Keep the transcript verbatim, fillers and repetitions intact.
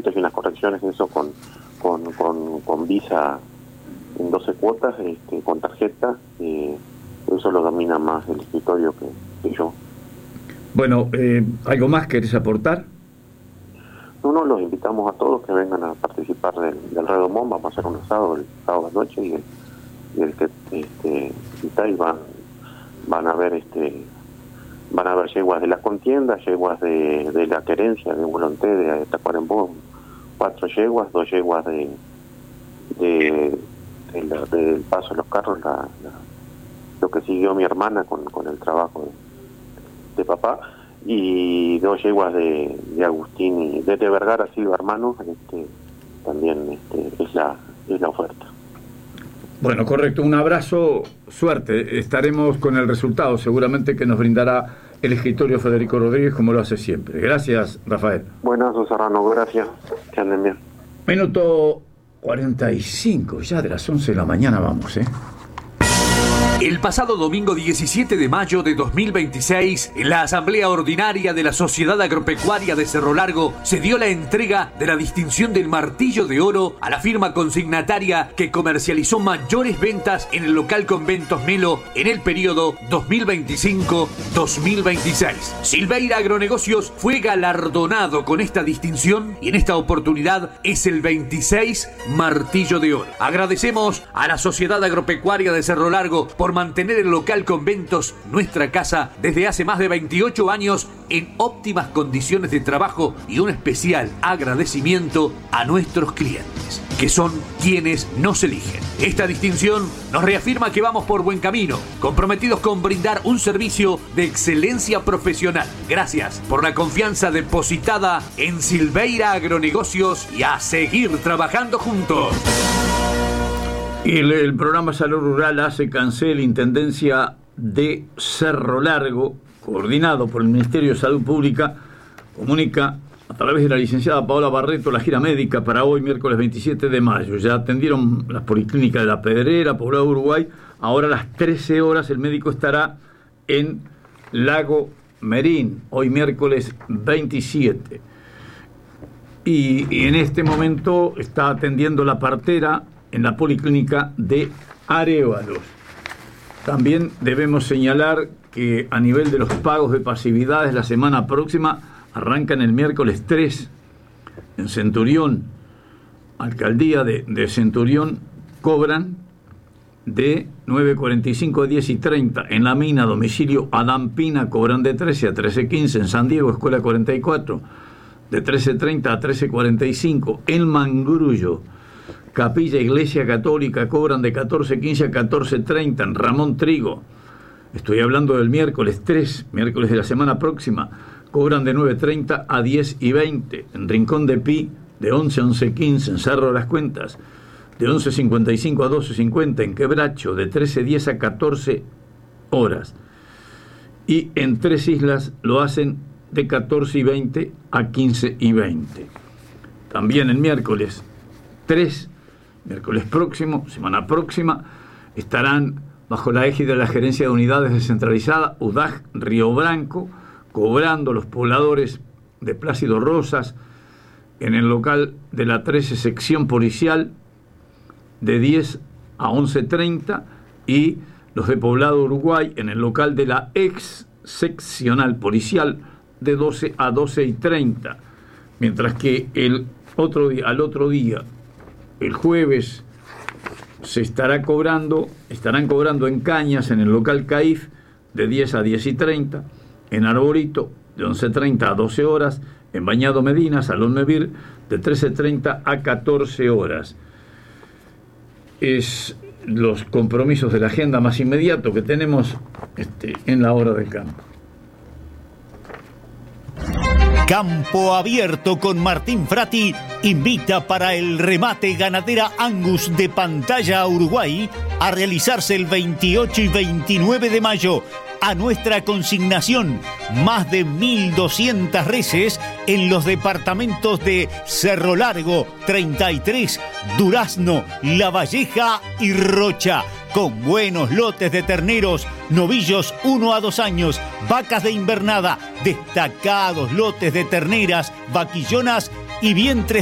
descuentos y unas correcciones, eso con, con, con, con Visa en doce cuotas, este, con tarjeta, eh, eso lo domina más el escritorio que, que yo. Bueno, eh, ¿algo más querés aportar? No, no, los invitamos a todos que vengan a participar del, del Redomón. Vamos a hacer un asado el sábado de noche y el, y el que este, está y van, van a ver este van a ver yeguas de las contiendas, yeguas de, de la querencia, de Volonté, de Tacuarembó, cuatro yeguas, dos yeguas de, de, de la, del paso de los carros, la, la, lo que siguió mi hermana con, con el trabajo de, de papá, y dos yeguas de, de Agustín y de, de Vergara Silva Hermanos, este, también este, es la es la oferta. Bueno, correcto, un abrazo, suerte, estaremos con el resultado, seguramente que nos brindará el escritorio Federico Rodríguez como lo hace siempre. Gracias, Rafael. Buenas, Serrano, gracias, que anden bien. Minuto cuarenta y cinco, ya de las once de la mañana vamos, ¿eh? El pasado domingo diecisiete de mayo de dos mil veintiséis, en la Asamblea Ordinaria de la Sociedad Agropecuaria de Cerro Largo, se dio la entrega de la distinción del Martillo de Oro a la firma consignataria que comercializó mayores ventas en el local Conventos Melo en el periodo dos mil veinticinco a dos mil veintiséis. Silveira Agronegocios fue galardonado con esta distinción y en esta oportunidad es el veintiséis Martillo de Oro. Agradecemos a la Sociedad Agropecuaria de Cerro Largo por mantener el local Conventos, nuestra casa, desde hace más de veintiocho años en óptimas condiciones de trabajo, y un especial agradecimiento a nuestros clientes, que son quienes nos eligen. Esta distinción nos reafirma que vamos por buen camino, comprometidos con brindar un servicio de excelencia profesional. Gracias por la confianza depositada en Silveira Agronegocios y a seguir trabajando juntos. Y el, el programa Salud Rural hace cancel Intendencia de Cerro Largo, coordinado por el Ministerio de Salud Pública, comunica a través de la licenciada Paola Barreto la gira médica para hoy, miércoles veintisiete de mayo. Ya atendieron las policlínicas de La Pedrera, Poblado Uruguay. Ahora a las trece horas el médico estará en Lago Merín, hoy miércoles veintisiete. Y, y en este momento está atendiendo la partera en la policlínica de Arévalos. También debemos señalar que a nivel de los pagos de pasividades, la semana próxima arrancan el miércoles tres en Centurión, alcaldía de, de Centurión, cobran de nueve cuarenta y cinco a diez y treinta. En La Mina, domicilio Adán Pina, cobran de trece a trece quince. En San Diego, Escuela cuarenta y cuatro, de trece treinta a trece cuarenta y cinco. En Mangrullo, Capilla Iglesia Católica, cobran de catorce quince a catorce treinta. En Ramón Trigo, estoy hablando del miércoles tres, miércoles de la semana próxima, cobran de nueve treinta a diez y veinte. En Rincón de Pi, de once a once quince. En Cerro de las Cuentas, de once cincuenta y cinco a doce cincuenta. En Quebracho, de trece diez a catorce horas. Y en Tres Islas lo hacen de catorce y veinte a quince y veinte. También el miércoles tres, miércoles próximo, semana próxima, estarán bajo la égida de la Gerencia de Unidades Descentralizada, U D A G Río Branco, cobrando los pobladores de Plácido Rosas en el local de la trece sección policial de diez a once treinta, y los de Poblado Uruguay en el local de la ex seccional policial de doce a doce y treinta, mientras que el otro día, al otro día, el jueves, se estará cobrando, estarán cobrando en Cañas, en el local CAIF, de diez a diez y treinta, en Arborito, de once treinta a doce horas, en Bañado Medina, Salón Mevir, de trece treinta a catorce horas. Es los compromisos de la agenda más inmediato que tenemos este, en la hora del campo. Campo Abierto con Martín Frati invita para el remate ganadera Angus de Pantalla Uruguay a realizarse el veintiocho y veintinueve de mayo. A nuestra consignación, más de mil doscientas reses en los departamentos de Cerro Largo, treinta y tres, Durazno, La Valleja y Rocha, con buenos lotes de terneros, novillos uno a dos años, vacas de invernada, destacados lotes de terneras, vaquillonas y vientres